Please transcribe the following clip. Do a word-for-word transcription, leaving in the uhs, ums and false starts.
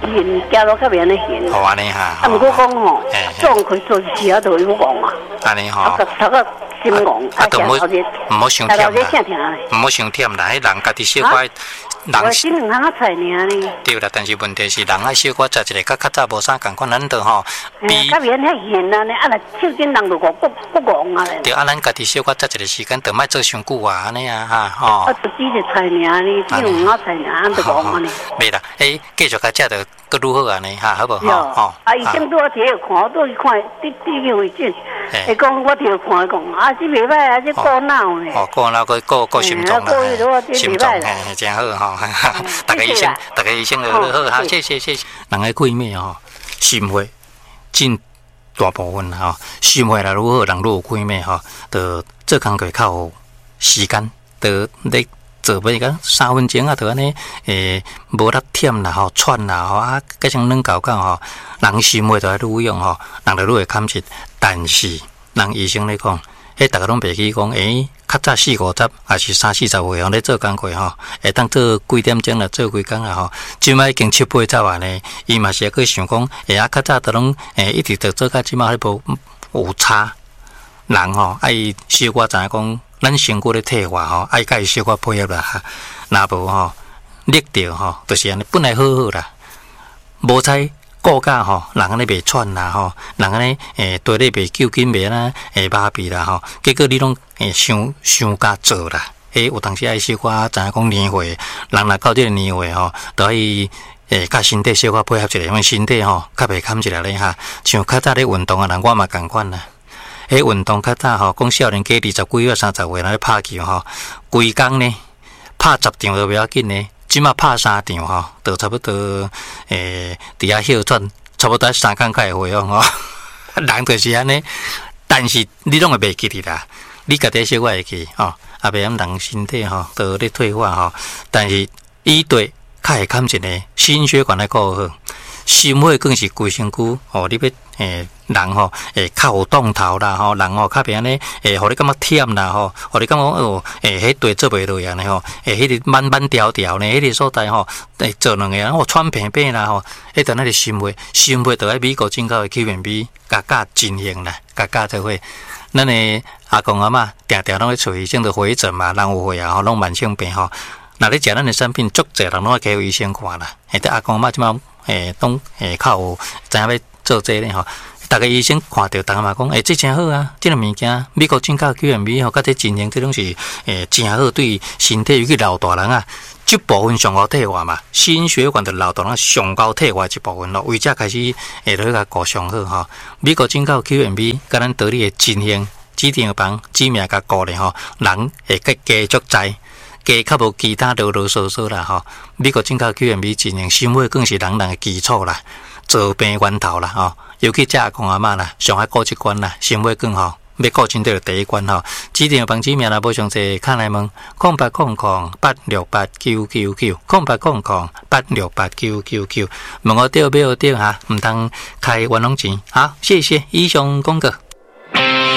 现加入较免的现。 好安尼哈。 啊，毋过讲吼，总开做事啊，都有讲啊。 安尼吼。 啊，头个心戆， 啊，都唔好唔好伤忝啦。唔好伤忝啦，迄人家己小可。 人是两行啊菜尔呢。 对啦，但是问题是人爱小可食一个，甲较早无啥共款，咱都吼。 比较免遐现啊呢，啊，手紧人就讲不不戆啊咧。 对啊，咱家己小可食一个时间，就莫做伤久啊，安尼啊哈吼。 啊，就煮一菜尔呢，比两行菜尔，安就戆安尼。 袂啦，诶，继续甲食着搁愈好安尼哈，好无吼？ 吼。啊，医生拄我摕看，我倒去看，滴滴个胃镜，伊讲我摕看讲，啊，这袂歹啊，这过脑呢。哦， 过脑，佮过过心脏啦，心脏嘿，真好吼。大家医生，大家医生好好好，谢谢谢谢。人个过敏吼，心血占大部分吼，心血啦，如果人如果过敏吼，就做工课较有时间，就咧做要讲三分钟啊，就安尼诶，无力忝啦吼，喘啦吼啊，加上软搞搞吼，人心血就爱愈用吼，人就愈会砍切。但是人医生咧讲。迄大家拢袂记讲，诶，较早四五十，还是三四十岁，吼咧做工课吼，会当做几点钟啦，做几工啦吼。即摆已经七八十啊呢，伊嘛是去想讲，诶啊，较早都拢诶一直着做到即摆迄无有差。人吼爱小可知影讲，咱身躯咧退化吼，爱甲伊小可配合啦。若无吼，力着吼，就是安尼，本来好好啦，无采。顾甲吼，人安尼袂喘啦吼，人安尼诶，对你袂救紧袂啦，诶，麻痹啦吼，结果你拢诶伤伤加做啦，诶，有当时爱小可知影讲年岁，人若到即个年岁吼，都可以诶，甲身体小可配合一下，因为身体吼较袂堪一下咧哈。像较早咧运动啊，人我嘛共款啦。诶，运动较早吼，讲少年家二十几岁、三十岁来拍球吼，规工呢拍十场都袂要紧呢。即马拍三场吼，就差不多诶，伫遐休喘，差不多三工开会哦吼。人就是安尼，但是你拢会袂记哩啦，你家己小可会记吼，啊，袂晓人身体吼，都咧退化吼。但是伊对较会看一个心血管来顾好，心血更是规身躯吼，你要诶人吼诶较有动头啦吼，人吼较袂安尼诶，互你感觉忝啦吼，互你感觉哦诶，迄对做袂落安尼吼，诶，迄个慢慢调调呢，迄个所在吼，诶，做两个人哦喘平平啦吼，迄阵那个心血，心血就喺美国进口的 Q M B 加加进行啦，加加做伙。咱诶阿公阿嬷定定拢咧找医生的回诊嘛，人有血啊吼，拢慢性病吼。若咧食咱的产品，足侪人拢去医生看啦。诶，得阿公阿嬷即马诶，拢诶较有知影要做这咧吼。大家医生看到，大家嘛讲，诶、欸，这真好啊！这个物件，美国进口 Q M B 吼，甲这进行这种是诶真好，对身体尤其老大人啊，这部分上高退化嘛，心血管的老大人上高退化一部分咯，为这开始会落去甲顾上好吼。美国进口 Q M B， 甲咱道理的进行指定的帮指名甲顾咧吼，人会加加足知。加较无其他啰啰嗦嗦啦吼，美国进口 Q M B 进行心血更是人人的基础啦，做病源头啦吼，尤其这阿公阿嬷啦，上海顾一关啦，心血更吼，要顾身体第一关吼，指定帮指名啦，无详细看来问，空八空空八六八九九九，空八空空八六八九九九，问我对不对哈，唔通开冤枉钱，好，谢谢以上公告。